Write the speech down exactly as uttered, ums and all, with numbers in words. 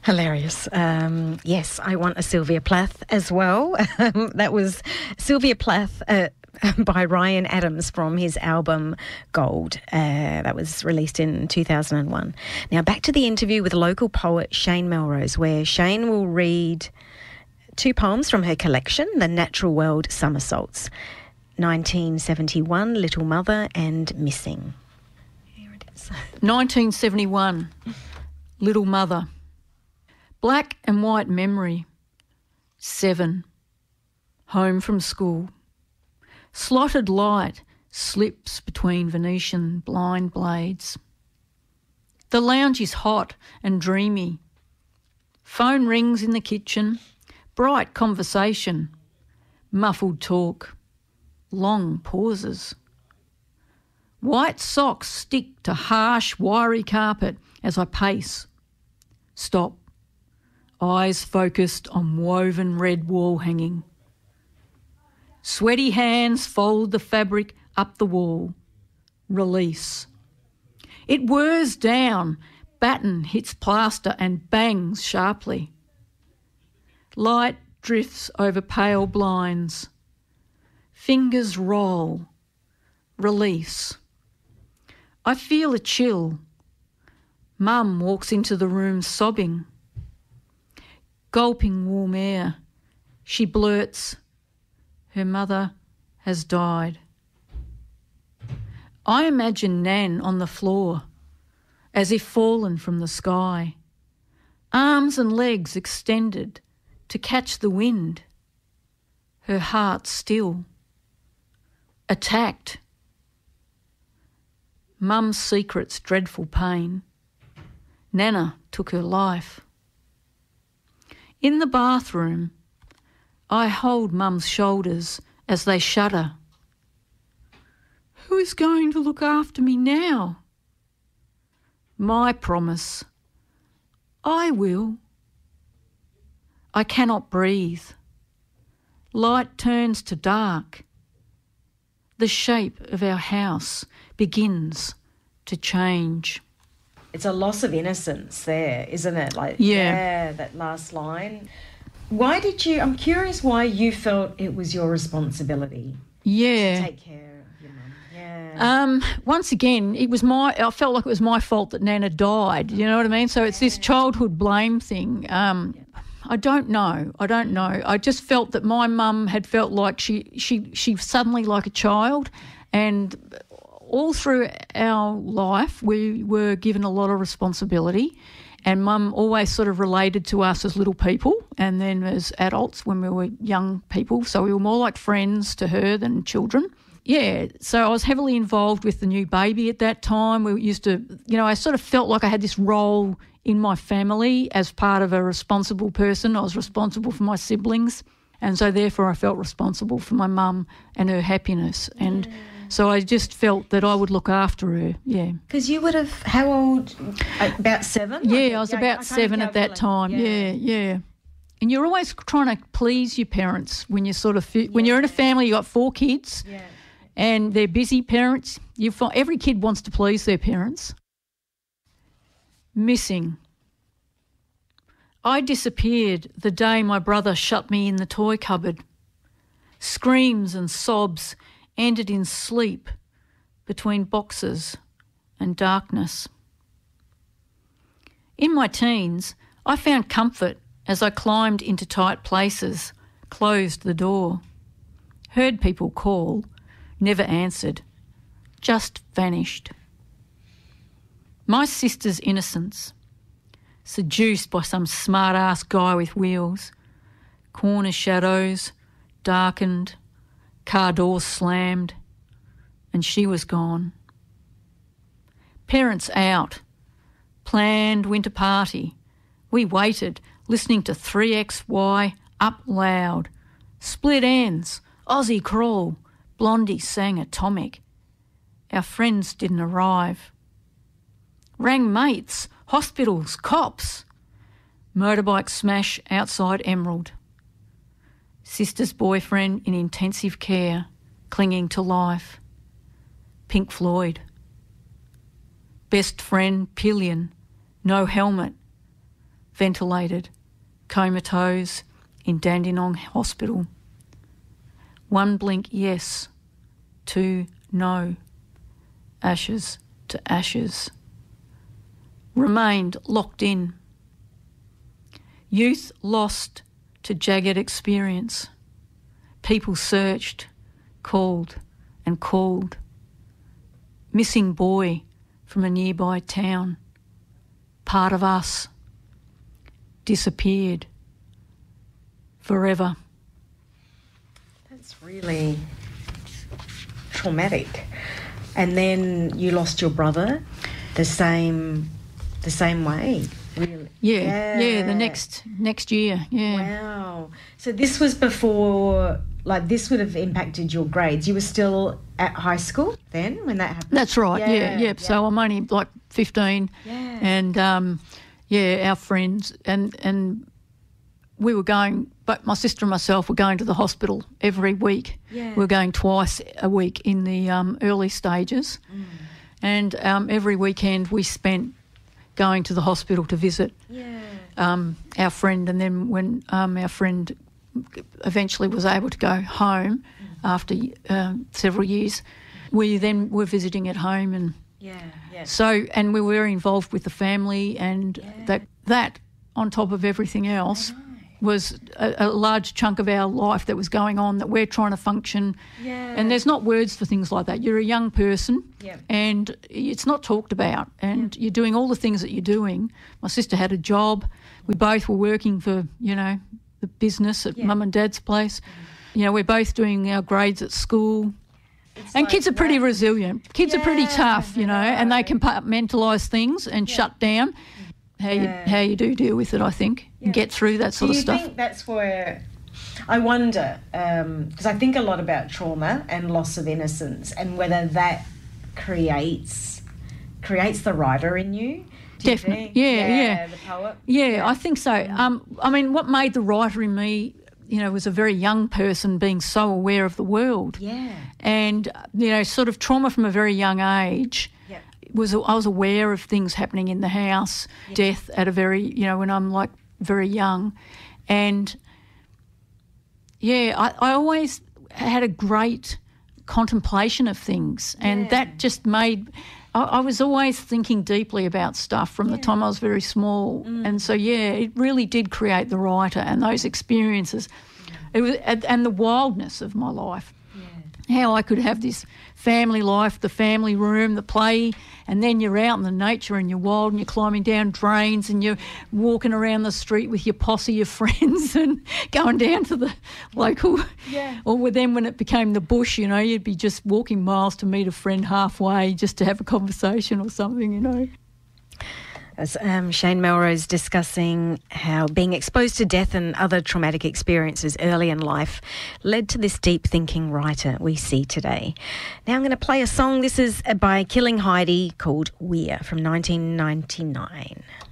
Hilarious. Um, yes, I want a Sylvia Plath as well. That was Sylvia Plath uh, by Ryan Adams from his album Gold. Uh, that was released in two thousand one. Now back to the interview with local poet Shane Melrose, where Shane will read two poems from her collection, The Natural World Somersaults, nineteen seventy-one, Little Mother and Missing. Here it is. nineteen seventy-one, Little Mother. Black and white memory. Seven. Home from school. Slotted light slips between Venetian blind blades. The lounge is hot and dreamy. Phone rings in the kitchen. Bright conversation. Muffled talk. Long pauses. White socks stick to harsh, wiry carpet as I pace. Stop. Eyes focused on woven red wall hanging. Sweaty hands fold the fabric up the wall. Release. It whirs down. Batten hits plaster and bangs sharply. Light drifts over pale blinds. Fingers roll. Release. I feel a chill. Mum walks into the room sobbing. Gulping warm air, she blurts, her mother has died. I imagine Nan on the floor, as if fallen from the sky, arms and legs extended to catch the wind, her heart still. Attacked. Mum's secret's dreadful pain. Nana took her life. In the bathroom, I hold Mum's shoulders as they shudder. Who is going to look after me now? My promise. I will. I cannot breathe. Light turns to dark. The shape of our house begins to change. It's a loss of innocence there, isn't it? Like, yeah. yeah, that last line. Why did you, I'm curious why you felt it was your responsibility yeah. to take care of your mum. Yeah. Um, once again, it was my, I felt like it was my fault that Nana died, you know what I mean? So it's this childhood blame thing. Um, yeah. I don't know. I don't know. I just felt that my mum had felt like she, she, she suddenly like a child, and all through our life, we were given a lot of responsibility, and Mum always sort of related to us as little people and then as adults when we were young people. So we were more like friends to her than children. Yeah, so I was heavily involved with the new baby at that time. We used to, you know, I sort of felt like I had this role in my family as part of a responsible person. I was responsible for my siblings, and so therefore I felt responsible for my mum and her happiness. And mm. So I just felt that I would look after her, yeah. Because you would have, how old, about seven? Yeah, like, I was yeah, about I seven at that time, yeah. yeah, yeah. And you're always trying to please your parents when you sort of, fi- yeah. when you're in a family, you've got four kids yeah. and they're busy parents. You find, every kid wants to please their parents. Missing. I disappeared the day my brother shut me in the toy cupboard. Screams and sobs ended in sleep between boxes and darkness. In my teens, I found comfort as I climbed into tight places, closed the door, heard people call, never answered, just vanished. My sister's innocence, seduced by some smart-ass guy with wheels, corner shadows, darkened, car doors slammed, and she was gone. Parents out, planned winter party. We waited, listening to three X Y up loud. Split ends, Aussie crawl, Blondie sang Atomic. Our friends didn't arrive. Rang mates, hospitals, cops. Motorbike smash outside Emerald. Sister's boyfriend in intensive care, clinging to life. Pink Floyd. Best friend Pillion, no helmet. ventilated, comatose in Dandenong Hospital. One blink yes, two no, ashes to ashes. Remained locked in. Youth lost to jagged experience. People searched, called and called. Missing boy from a nearby town. Part of us. Disappeared. Forever. That's really traumatic. And then you lost your brother the same the same way. Really? Yeah, yeah, yeah, the next next year, yeah. Wow. So this was before, like, this would have impacted your grades. You were still at high school then when that happened? That's right, yeah, yeah. yeah. yeah. So I'm only like fifteen. Yeah. And, um, yeah, our friends and, and we were going, but my sister and myself were going to the hospital every week. Yeah. We were going twice a week in the um, early stages. Mm. And um, every weekend we spent going to the hospital to visit yeah. um, our friend. And then when um, our friend eventually was able to go home mm. after um, several years, we then were visiting at home. And yeah, yeah. so, and we were involved with the family, and yeah. that that on top of everything else was a, a large chunk of our life that was going on, that we're trying to function. Yeah. And there's not words for things like that. You're a young person yeah. and it's not talked about, and yeah. you're doing all the things that you're doing. My sister had a job. We both were working for, you know, the business at yeah. mum and dad's place. Mm. You know, we're both doing our grades at school. It's and like kids are pretty that. resilient. Kids yeah. are pretty tough, you know, and they compartmentalise things and yeah. shut down. How you yeah. how you do deal with it, I think, yeah. and get through that sort do of stuff. Do you think that's where I wonder, because um, I think a lot about trauma and loss of innocence, and whether that creates creates the writer in you. Definitely, you yeah, yeah, yeah, the poet. Yeah, yeah, I think so. Um, I mean, what made the writer in me, you know, was a very young person being so aware of the world. Yeah, and you know, sort of trauma from a very young age. Yep. Was I was aware of things happening in the house, yeah. death at a very, you know, when I'm like very young. And, yeah, I, I always had a great contemplation of things, and yeah. that just made, I, I was always thinking deeply about stuff from yeah. the time I was very small. Mm. And so, yeah, it really did create the writer and those experiences. Mm. It was, and the wildness of my life. Yeah. How I could have this family life, the family room, the play, and then you're out in the nature and you're wild and you're climbing down drains and you're walking around the street with your posse of friends and going down to the local. Yeah. Or then when it became the bush, you know, you'd be just walking miles to meet a friend halfway just to have a conversation or something, you know. As um, Shane Melrose discussing how being exposed to death and other traumatic experiences early in life led to this deep thinking writer we see today. Now I'm going to play a song. This is by Killing Heidi called Weir from nineteen ninety-nine.